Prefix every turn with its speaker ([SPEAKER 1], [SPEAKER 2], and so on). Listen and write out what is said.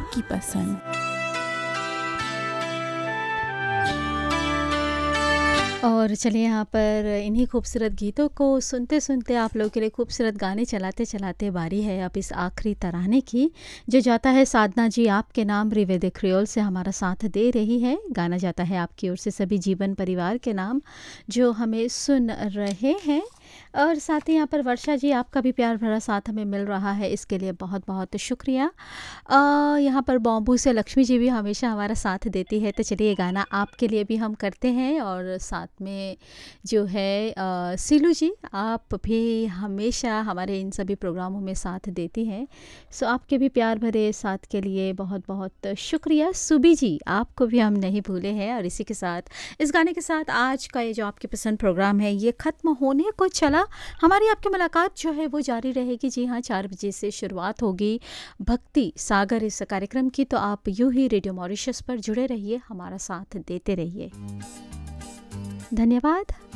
[SPEAKER 1] आपकी पसंद। और चलिए यहाँ पर इन्हीं खूबसूरत गीतों को सुनते सुनते आप लोगों के लिए खूबसूरत गाने चलाते चलाते बारी है अब इस आखिरी तराने की, जो जाता है साधना जी आपके नाम रिवेदे क्रियोल से हमारा साथ दे रही है। गाना जाता है आपकी ओर से सभी जीवन परिवार के नाम जो हमें सुन रहे हैं। और साथ ही यहाँ पर वर्षा जी आपका भी प्यार भरा साथ हमें मिल रहा है, इसके लिए बहुत बहुत शुक्रिया। यहाँ पर बॉम्बू से लक्ष्मी जी भी हमेशा हमारा साथ देती है, तो चलिए गाना आपके लिए भी हम करते हैं। और साथ में जो है सीलू जी आप भी हमेशा हमारे इन सभी प्रोग्रामों में साथ देती हैं, सो आपके भी प्यार भरे साथ के लिए बहुत बहुत शुक्रिया। सुबी जी आपको भी हम नहीं भूले हैं। और इसी के साथ इस गाने के साथ आज का ये जो आपकी पसंद प्रोग्राम है ये ख़त्म होने को चला। हमारी आपकी मुलाकात जो है वो जारी रहेगी। जी हाँ, 4 बजे से शुरुआत होगी भक्ति सागर इस कार्यक्रम की, तो आप यूं ही रेडियो मॉरिशस पर जुड़े रहिए, हमारा साथ देते रहिए। धन्यवाद।